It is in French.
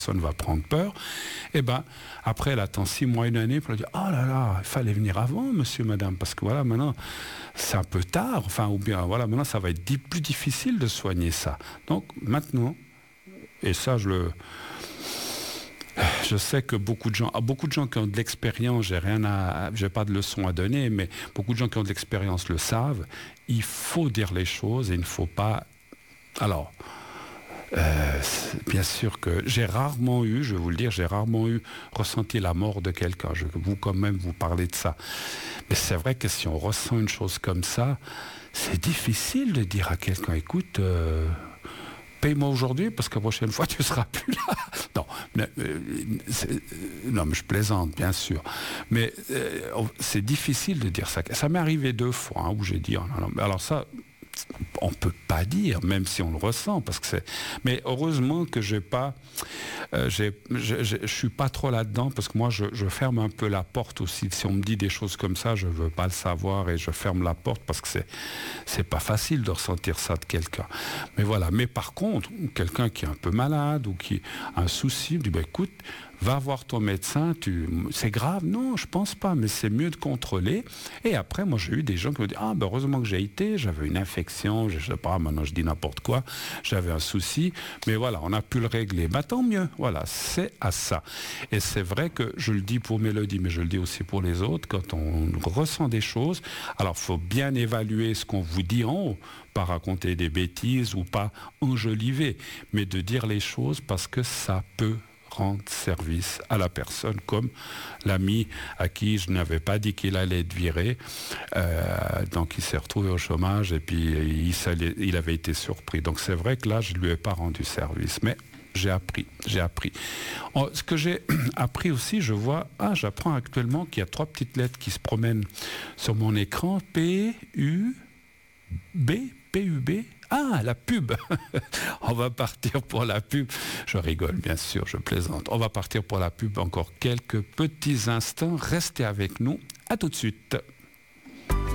personne va prendre peur, et ben après elle attend 6 mois, 1 année pour lui dire oh là là, il fallait venir avant, monsieur, madame, parce que voilà, maintenant c'est un peu tard, enfin, ou bien voilà, maintenant ça va être plus difficile de soigner ça. Donc maintenant, et ça je sais que beaucoup de gens qui ont de l'expérience, j'ai pas de leçons à donner, mais beaucoup de gens qui ont de l'expérience le savent, il faut dire les choses et il ne faut pas. Alors, bien sûr que j'ai rarement eu ressenti la mort de quelqu'un. Vous quand même, vous parlez de ça. Mais c'est vrai que si on ressent une chose comme ça, c'est difficile de dire à quelqu'un, écoute, paye-moi aujourd'hui parce que la prochaine fois tu seras plus là. Non, mais je plaisante, bien sûr. Mais c'est difficile de dire ça. Ça m'est arrivé 2 fois où j'ai dit, oh, non, alors ça, on ne peut pas dire, même si on le ressent, parce que c'est. Mais heureusement que je suis pas trop là-dedans, parce que moi, je ferme un peu la porte aussi. Si on me dit des choses comme ça, je veux pas le savoir et je ferme la porte parce que c'est pas facile de ressentir ça de quelqu'un. Mais voilà. Mais par contre, quelqu'un qui est un peu malade ou qui a un souci, me dit écoute, va voir ton médecin, c'est grave? Non, je pense pas, mais c'est mieux de contrôler. Et après, moi, j'ai eu des gens qui me disent heureusement que j'ai été, j'avais une infection, je sais pas, maintenant je dis n'importe quoi, j'avais un souci, mais voilà, on a pu le régler. Tant mieux, voilà, c'est à ça. Et c'est vrai que je le dis pour Mélodie, mais je le dis aussi pour les autres, quand on ressent des choses, alors il faut bien évaluer ce qu'on vous dit en haut, pas raconter des bêtises ou pas enjoliver, mais de dire les choses parce que ça peut rendre service à la personne, comme l'ami à qui je n'avais pas dit qu'il allait être viré, donc il s'est retrouvé au chômage et puis il avait été surpris. Donc c'est vrai que là, je ne lui ai pas rendu service, mais j'ai appris. Ce que j'ai appris aussi, j'apprends actuellement qu'il y a 3 petites lettres qui se promènent sur mon écran, P-U-B. Ah, la pub. On va partir pour la pub. Je rigole, bien sûr, je plaisante. On va partir pour la pub encore quelques petits instants. Restez avec nous. À tout de suite.